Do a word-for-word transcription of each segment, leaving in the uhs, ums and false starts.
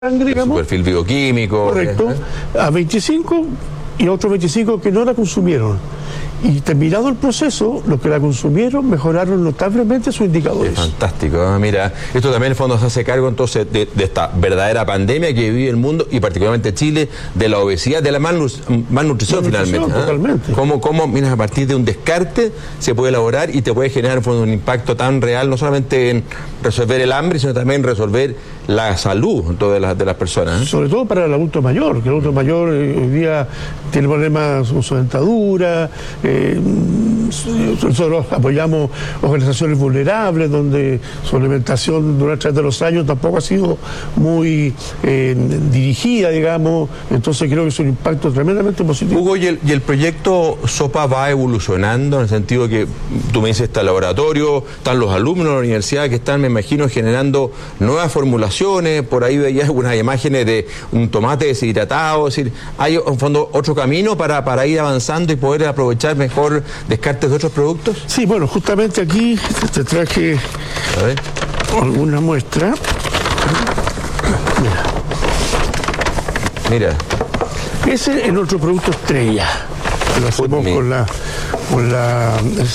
sangre, digamos, el perfil bioquímico. Correcto, ¿eh? a veinticinco y a otros veinticinco que no la consumieron. Y terminado el proceso, los que la consumieron mejoraron notablemente sus indicadores. Es fantástico, ¿eh? Mira, esto también en el fondo se hace cargo entonces de, de esta verdadera pandemia que vive el mundo y particularmente Chile, de la obesidad, de la malnutrición, malnutrición finalmente. ¿eh? Totalmente. Cómo, cómo, mira, a partir de un descarte se puede elaborar y te puede generar en el fondo un impacto tan real, no solamente en resolver el hambre, sino también resolver la salud de las, de las personas. ¿eh? Sobre todo para el adulto mayor, que el adulto mayor eh, hoy día tiene problemas con su dentadura. Eh, nosotros apoyamos organizaciones vulnerables donde su alimentación durante los años tampoco ha sido muy eh, dirigida, digamos. Entonces creo que es un impacto tremendamente positivo. Hugo, ¿y el, y el proyecto SOPA va evolucionando en el sentido que tú me dices está el laboratorio, están los alumnos de la universidad que están, me imagino, generando nuevas formulaciones? Por ahí veía algunas imágenes de un tomate deshidratado, es decir, hay en fondo otro camino para, para ir avanzando y poder aprovechar mejor descartes de otros productos. Sí, bueno, justamente aquí te traje a ver alguna muestra. Mira. Mira. Ese es nuestro producto estrella. Lo hacemos con la, con la...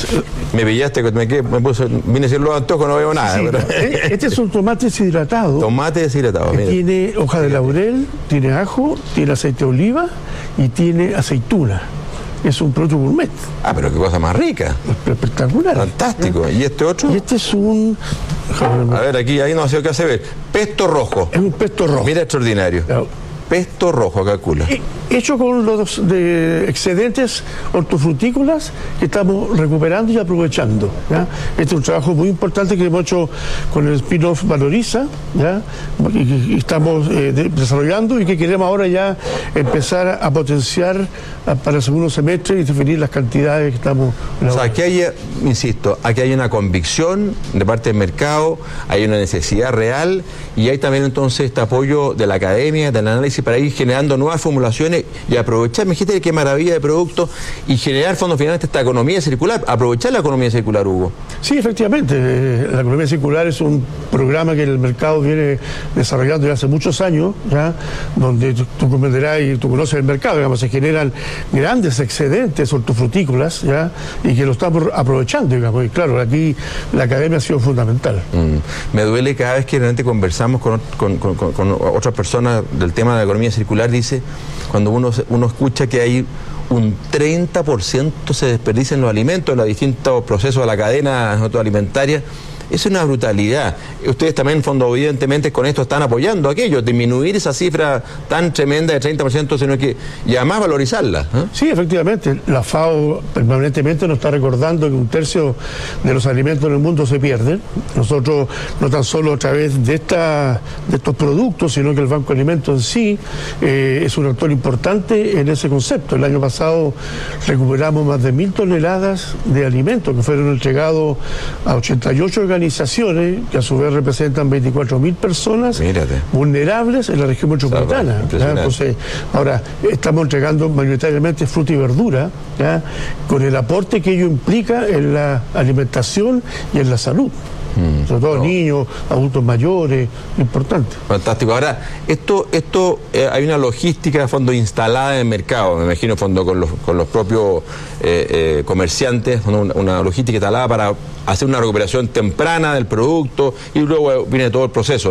Me pillaste, me, quedé, me puse, vine a decir los antojos, no veo nada. Sí, pero... Este es un tomate deshidratado. Tomate deshidratado, que mira. Tiene hoja de laurel, tiene ajo, tiene aceite de oliva y tiene aceituna. Es un producto gourmet. Ah, pero qué cosa más rica. Espectacular. Fantástico. ¿Y este otro? Y este es un... A ver, aquí, ahí no sé qué hace ver. Pesto rojo. Es un pesto rojo. Mira, extraordinario. Claro. Pesto rojo, calcula. Hecho con los de excedentes hortofrutícolas que estamos recuperando y aprovechando. ¿ya? Este es un trabajo muy importante que hemos hecho con el spin-off Valoriza, ¿ya? Y que estamos eh, de, desarrollando y que queremos ahora ya empezar a potenciar a, para el segundo semestre y definir las cantidades que estamos... O sea, aquí hay, insisto, aquí hay una convicción de parte del mercado, hay una necesidad real y hay también entonces este apoyo de la academia, del análisis para ir generando nuevas formulaciones y aprovechar, me dijiste qué maravilla de productos y generar fondos finalmente esta economía circular, aprovechar la economía circular, Hugo. Sí, efectivamente, la economía circular es un programa que el mercado viene desarrollando ya hace muchos años, ¿ya? Donde tú, tú comprenderás y tú conoces el mercado, digamos, se generan grandes excedentes hortofrutícolas, ¿ya? Y que lo estamos aprovechando, digamos, y claro, aquí la academia ha sido fundamental. Mm. Me duele cada vez que realmente conversamos con, con, con, con, con otras personas del tema de la economía circular, dice, cuando uno, uno escucha que hay un treinta por ciento se desperdicia en los alimentos, en los distintos procesos de la cadena alimentaria. Es una brutalidad. Ustedes también, en fondo, evidentemente, con esto están apoyando aquello, disminuir esa cifra tan tremenda de treinta por ciento, sino que, y además valorizarla. ¿eh? Sí, efectivamente. La FAO permanentemente nos está recordando que un tercio de los alimentos en el mundo se pierden. Nosotros, no tan solo a través de, esta, de estos productos, sino que el Banco de Alimentos en sí eh, es un actor importante en ese concepto. El año pasado recuperamos más de mil toneladas de alimentos que fueron entregados a ochenta y ocho organizaciones que a su vez representan veinticuatro mil personas Mírate. vulnerables en la región metropolitana. ¿ya? Entonces, ahora estamos entregando mayoritariamente fruta y verdura, ¿ya? Con el aporte que ello implica en la alimentación y en la salud. Mm, sobre todo no. Niños, adultos mayores, importante. Fantástico. Ahora, esto, esto eh, hay una logística de fondo instalada en el mercado, me imagino, fondo con los, con los propios eh, eh, comerciantes, una, una logística instalada para hacer una recuperación temprana del producto y luego viene todo el proceso.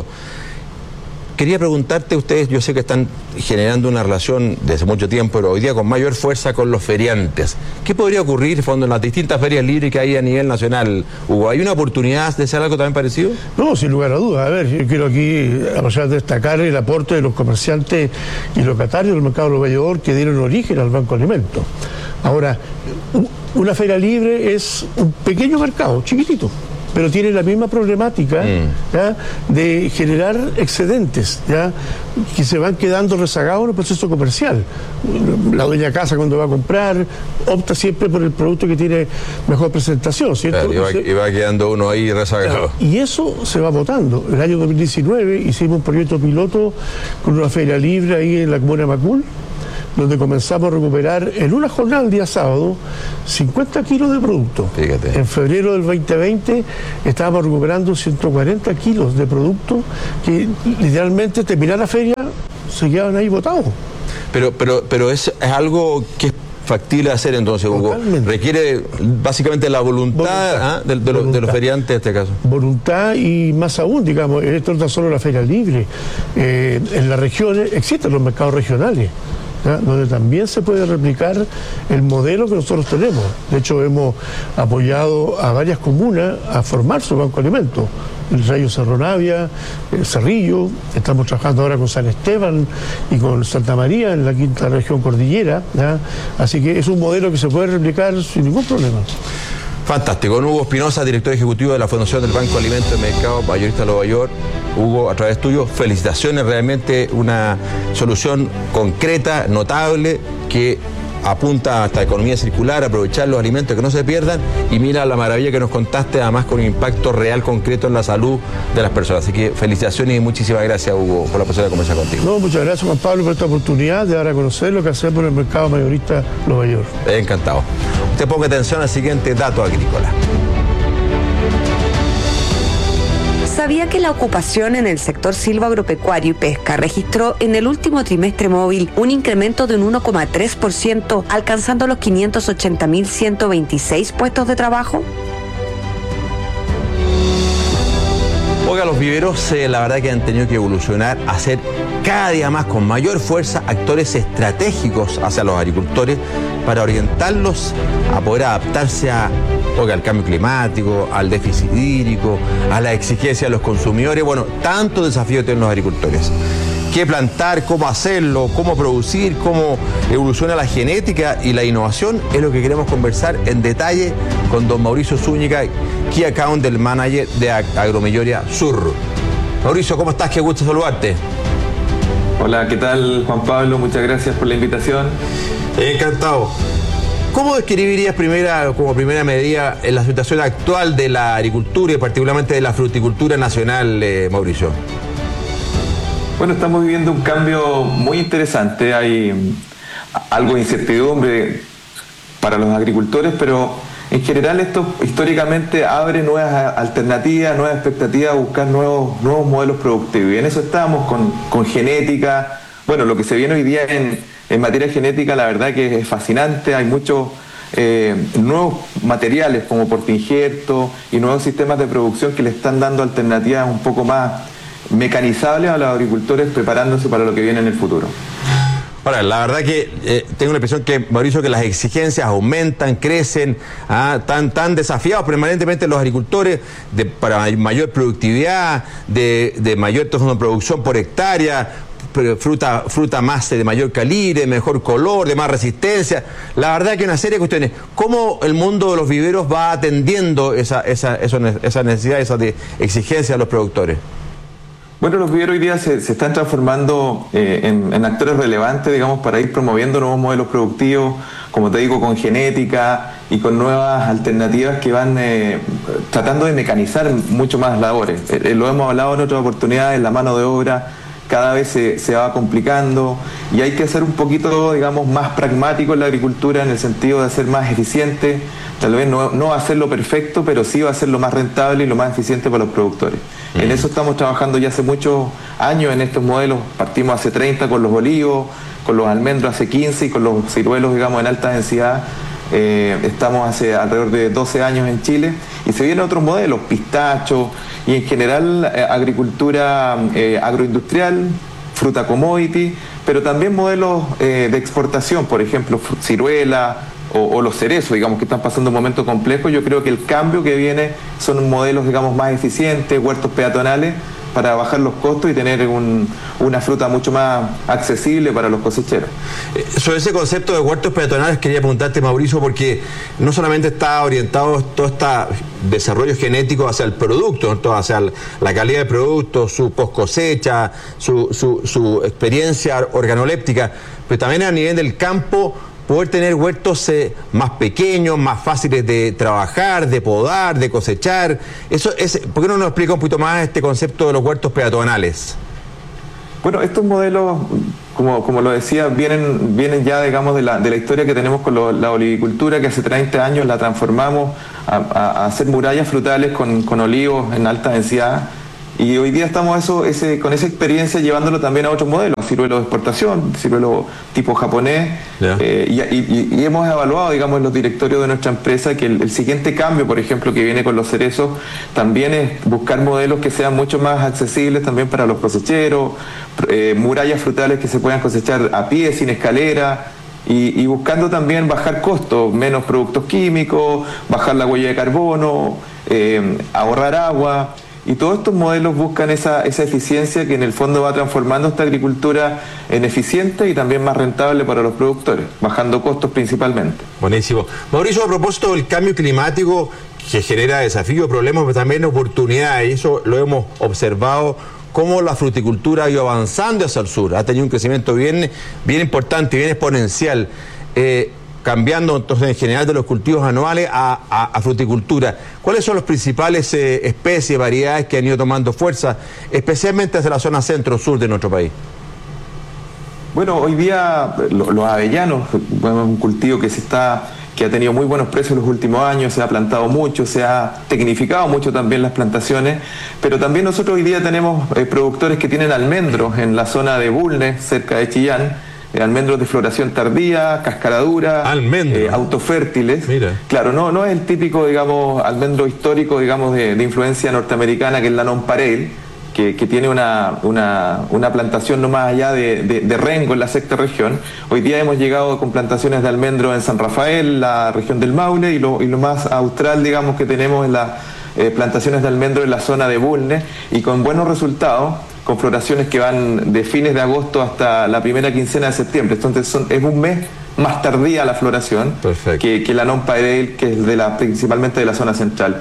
Quería preguntarte, ustedes, yo sé que están generando una relación desde mucho tiempo, pero hoy día con mayor fuerza con los feriantes. ¿Qué podría ocurrir, fondo, en las distintas ferias libres que hay a nivel nacional, Hugo? ¿Hay una oportunidad de hacer algo también parecido? No, sin lugar a dudas. A ver, yo quiero aquí aprovechar de destacar el aporte de los comerciantes y locatarios del mercado proveedor que dieron origen al Banco de Alimentos. Ahora, una feria libre es un pequeño mercado, chiquitito, pero tiene la misma problemática mm. ¿ya? de generar excedentes, ¿ya? que se van quedando rezagados en el proceso comercial. La dueña casa cuando va a comprar opta siempre por el producto que tiene mejor presentación, ¿cierto? Claro, y, va, y va quedando uno ahí rezagado. Y eso se va votando. En el año dos mil diecinueve hicimos un proyecto piloto con una feria libre ahí en la comuna de Macul, donde comenzamos a recuperar en una jornada el día sábado cincuenta kilos de producto. Fíjate. En febrero del veinte veinte estábamos recuperando ciento cuarenta kilos de producto que literalmente terminar la feria se quedaban ahí botados. Pero, pero, pero es, es algo que es factible hacer entonces, Hugo. Totalmente. Requiere básicamente la voluntad, voluntad, ¿ah? de, de, voluntad. Los, de los feriantes en este caso. Voluntad y más aún, digamos, esto no es solo la feria libre. Eh, en las regiones existen los mercados regionales, ¿ya? Donde también se puede replicar el modelo que nosotros tenemos. De hecho, hemos apoyado a varias comunas a formar su banco de alimentos. El Rayo Cerro Navia, el Cerrillo, estamos trabajando ahora con San Esteban y con Santa María en la quinta región cordillera, ¿ya? Así que es un modelo que se puede replicar sin ningún problema. Fantástico. Hugo Espinosa, director ejecutivo de la Fundación del Banco de Alimentos de Mercado Mayorista de Nueva York. Hugo, a través tuyo, felicitaciones, realmente una solución concreta, notable, que apunta hasta economía circular, aprovechar los alimentos que no se pierdan, y mira la maravilla que nos contaste, además con un impacto real, concreto en la salud de las personas. Así que felicitaciones y muchísimas gracias, Hugo, por la posibilidad de conversar contigo. No, muchas gracias, Juan Pablo, por esta oportunidad de dar a conocer lo que hacemos en el mercado mayorista Nueva York. Encantado. Usted ponga atención al siguiente dato agrícola. ¿Sabía que la ocupación en el sector silvoagropecuario y pesca registró en el último trimestre móvil un incremento de un uno coma tres por ciento, alcanzando los quinientos ochenta mil ciento veintiséis puestos de trabajo? Oiga, los viveros, eh, la verdad que han tenido que evolucionar a ser cada día más con mayor fuerza actores estratégicos hacia los agricultores para orientarlos a poder adaptarse a, oiga, al cambio climático, al déficit hídrico, a la exigencia de los consumidores. Bueno, tantos desafíos tienen los agricultores. Qué plantar, cómo hacerlo, cómo producir, cómo evoluciona la genética y la innovación, es lo que queremos conversar en detalle con don Mauricio Zúñiga, Key Account del Manager de Agromilloria Sur. Mauricio, ¿cómo estás? Qué gusto saludarte. Hola, ¿qué tal, Juan Pablo? Muchas gracias por la invitación. Encantado. ¿Cómo describirías primera, como primera medida en la situación actual de la agricultura y particularmente de la fruticultura nacional, eh, Mauricio? Bueno, estamos viviendo un cambio muy interesante. Hay algo de incertidumbre para los agricultores, pero en general esto históricamente abre nuevas alternativas, nuevas expectativas a buscar nuevos, nuevos modelos productivos. Y en eso estamos con, con genética. Bueno, lo que se viene hoy día en, en materia genética, la verdad que es fascinante. Hay muchos eh, nuevos materiales como portainjertos y nuevos sistemas de producción que le están dando alternativas un poco más mecanizables a los agricultores, preparándose para lo que viene en el futuro. Ahora, la verdad que eh, tengo la impresión que, Mauricio, que las exigencias aumentan, crecen, ah, tan, tan desafiados permanentemente los agricultores de, para mayor productividad, de, de mayor producción por hectárea, fruta, fruta más de mayor calibre, mejor color, de más resistencia. La verdad que hay una serie de cuestiones. ¿Cómo el mundo de los viveros va atendiendo esa, esa, esa, esa necesidad, esa de exigencia de los productores? Bueno, los viveros hoy día se, se están transformando eh, en, en actores relevantes, digamos, para ir promoviendo nuevos modelos productivos, como te digo, con genética y con nuevas alternativas que van eh, tratando de mecanizar mucho más labores. Eh, lo hemos hablado en otras oportunidades, la mano de obra cada vez se, se va complicando y hay que ser un poquito, digamos, más pragmático en la agricultura en el sentido de ser más eficiente, tal vez no, no va a ser lo perfecto, pero sí va a ser lo más rentable y lo más eficiente para los productores. Mm. En eso estamos trabajando ya hace muchos años en estos modelos. Partimos hace treinta con los olivos, con los almendros hace quince y con los ciruelos, digamos, en alta densidad. Eh, estamos hace alrededor de doce años en Chile y se vienen otros modelos, pistacho y en general eh, agricultura eh, agroindustrial, fruta commodity, pero también modelos eh, de exportación, por ejemplo, ciruela o, o los cerezos, digamos, que están pasando un momento complejo. Yo creo que el cambio que viene son modelos, digamos, más eficientes, huertos peatonales, para bajar los costos y tener un, una fruta mucho más accesible para los cosecheros. Sobre ese concepto de huertos peatonales quería preguntarte, Mauricio, porque no solamente está orientado todo este desarrollo genético hacia el producto, ¿no? Hacia la calidad del producto, su post cosecha, su, su, su experiencia organoléptica, pero también a nivel del campo, poder tener huertos eh, más pequeños, más fáciles de trabajar, de podar, de cosechar. Eso es, ¿por qué no nos explica un poquito más este concepto de los huertos peatonales? Bueno, estos modelos como, como lo decía, vienen, vienen ya, digamos, de la, de la historia que tenemos con lo, la olivicultura, que hace treinta años la transformamos a, a, a hacer murallas frutales con, con olivos en alta densidad. Y hoy día estamos eso, ese, con esa experiencia llevándolo también a otros modelos, ciruelo de exportación, ciruelo tipo japonés, yeah. eh, y, y, y hemos evaluado, digamos, en los directorios de nuestra empresa que el, el siguiente cambio, por ejemplo, que viene con los cerezos, también es buscar modelos que sean mucho más accesibles también para los cosecheros, eh, murallas frutales que se puedan cosechar a pie, sin escalera, y, y buscando también bajar costos, menos productos químicos, bajar la huella de carbono, eh, ahorrar agua. Y todos estos modelos buscan esa, esa eficiencia que en el fondo va transformando esta agricultura en eficiente y también más rentable para los productores, bajando costos principalmente. Buenísimo. Mauricio, a propósito del cambio climático que genera desafíos, problemas, pero también oportunidades, y eso lo hemos observado, cómo la fruticultura ha ido avanzando hacia el sur, ha tenido un crecimiento bien, bien importante, bien exponencial. Eh, cambiando entonces en general de los cultivos anuales a, a, a fruticultura. ¿Cuáles son las principales eh, especies, variedades que han ido tomando fuerza, especialmente desde la zona centro-sur de nuestro país? Bueno, hoy día lo, los avellanos, bueno, es un cultivo que se está que ha tenido muy buenos precios en los últimos años, se ha plantado mucho, se ha tecnificado mucho también las plantaciones, pero también nosotros hoy día tenemos eh, productores que tienen almendros en la zona de Bulnes, cerca de Chillán, almendros de floración tardía, cascaradura, eh, autofértiles. Mira. Claro, no, no es el típico, digamos, almendro histórico, digamos, de, de influencia norteamericana, que es la nonpareil, que, que tiene una, una, una plantación no más allá de, de, de Rengo, en la sexta región. Hoy día hemos llegado con plantaciones de almendro en San Rafael, la región del Maule, y lo, y lo más austral, digamos, que tenemos es las eh, plantaciones de almendro en la zona de Bulnes, y con buenos resultados, con floraciones que van de fines de agosto hasta la primera quincena de septiembre. Entonces son, es un mes más tardía la floración que, que la nonpareil, que es de la, principalmente de la zona central.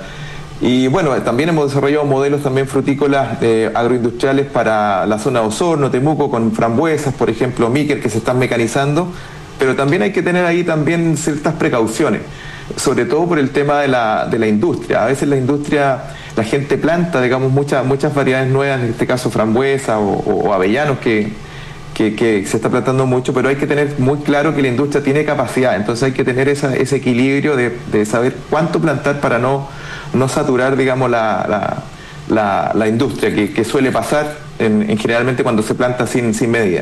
Y bueno, también hemos desarrollado modelos también frutícolas eh, agroindustriales para la zona de Osorno, Temuco, con frambuesas, por ejemplo, Míquer, que se están mecanizando, pero también hay que tener ahí también ciertas precauciones, sobre todo por el tema de la, de la industria. A veces la industria, la gente planta, digamos, muchas, muchas variedades nuevas, en este caso frambuesa o, o, o avellanos, que, que, que se está plantando mucho, pero hay que tener muy claro que la industria tiene capacidad, entonces hay que tener esa, ese equilibrio de, de saber cuánto plantar para no, no saturar, digamos, la, la, la, la industria, que, que suele pasar en, en generalmente cuando se planta sin, sin medida.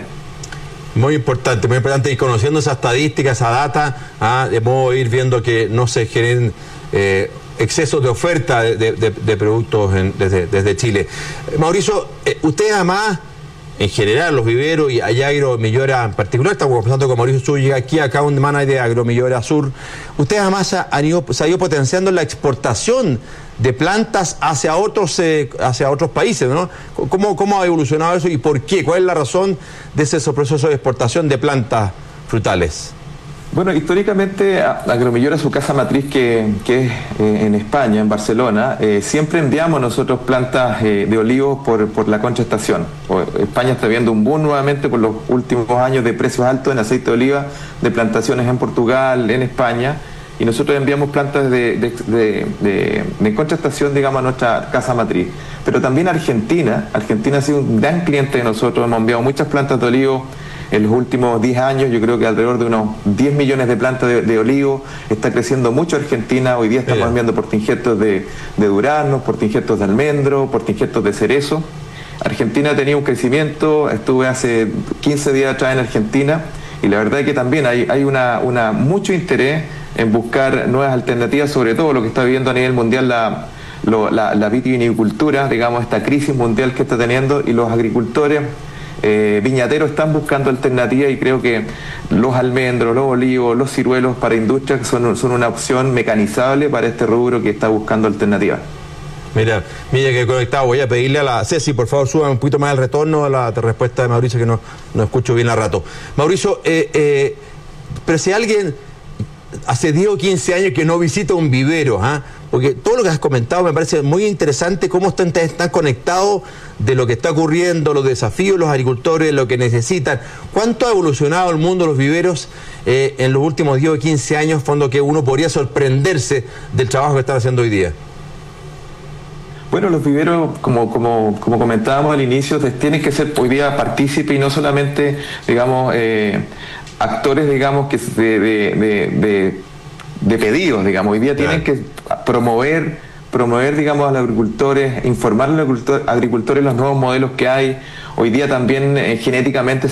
Muy importante, muy importante, y conociendo esa estadística, esa data, ah, de modo ir viendo que no se generen eh, excesos de oferta de, de, de productos en, desde, desde Chile. Mauricio, eh, usted además, en general, los viveros y allá Agromillora en particular, estamos conversando con Mauricio Zúñiga, aquí account manager de Agromillora Sur, usted además han ido, se ha ido potenciando la exportación de plantas hacia otros eh, hacia otros países, ¿no? ¿Cómo, ¿Cómo ha evolucionado eso y por qué? ¿Cuál es la razón de ese proceso de exportación de plantas frutales? Bueno, históricamente Agromillora, su casa matriz que, que es eh, en España, en Barcelona, eh, siempre enviamos nosotros plantas eh, de olivos por, por la Concha Estación. España está viendo un boom nuevamente por los últimos años de precios altos en aceite de oliva, de plantaciones en Portugal, en España, y nosotros enviamos plantas de, de, de, de, de Concha Estación, digamos, a nuestra casa matriz. Pero también Argentina, Argentina ha sido un gran cliente de nosotros, hemos enviado muchas plantas de olivo en los últimos diez años, yo creo que alrededor de unos diez millones de plantas de, de olivo. Está creciendo mucho Argentina, hoy día estamos Bien. enviando portinjertos de, de duraznos, portinjertos de almendro, portinjertos de cerezo. Argentina ha tenido un crecimiento, estuve hace quince días atrás en Argentina, y la verdad es que también hay, hay una, una, mucho interés en buscar nuevas alternativas, sobre todo lo que está viviendo a nivel mundial la, lo, la, la vitivinicultura, digamos, esta crisis mundial que está teniendo, y los agricultores Eh, viñateros están buscando alternativas, y creo que los almendros, los olivos, los ciruelos para industria son, son una opción mecanizable para este rubro que está buscando alternativas. Mira, mira que conectado, voy a pedirle a la Ceci, por favor, suba un poquito más el retorno a la respuesta de Mauricio, que no, no escucho bien a rato. Mauricio, eh, eh, pero si alguien hace diez o quince años que no visita un vivero, ¿ah? Porque todo lo que has comentado me parece muy interesante, cómo están, están conectados de lo que está ocurriendo, los desafíos, los agricultores, lo que necesitan. ¿Cuánto ha evolucionado el mundo de los viveros eh, en los últimos diez o quince años, fondo que uno podría sorprenderse del trabajo que están haciendo hoy día? Bueno, los viveros, como, como, como comentábamos al inicio, tienen que ser hoy día partícipes y no solamente, digamos, eh, actores, digamos, que de, de, de, de, de pedidos, digamos. Hoy día tienen que promover, promover, digamos, a los agricultores, informar a los agricultores los nuevos modelos que hay. Hoy día también eh, genéticamente